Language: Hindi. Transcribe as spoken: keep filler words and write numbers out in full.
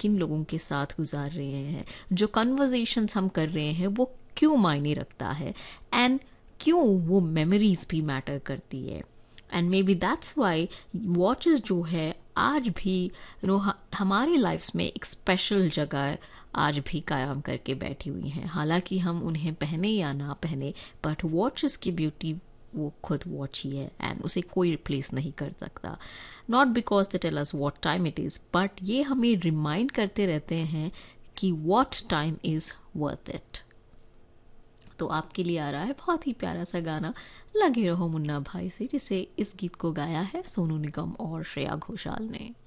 किन लोगों के साथ गुजार रहे हैं, जो कन्वर्जेशंस हम कर रहे हैं वो क्यों मायने रखता है, एंड क्यों वो मेमोरीज भी मैटर करती है। And may be that's why watches जो है आज भी यू नो हमारी लाइफ्स में एक स्पेशल जगह आज भी कायम करके बैठी हुई हैं। हालांकि हम उन्हें पहने या ना पहने, बट वॉचेस की ब्यूटी वो खुद वॉच ही है एंड उसे कोई रिप्लेस नहीं कर सकता। Not because they tell us what time it is, but ये हमें रिमाइंड करते रहते हैं कि what time is worth it. तो आपके लिए आ रहा है बहुत ही प्यारा सा गाना लगे रहो मुन्ना भाई से, जिसे इस गीत को गाया है सोनू निगम और श्रेया घोषाल ने।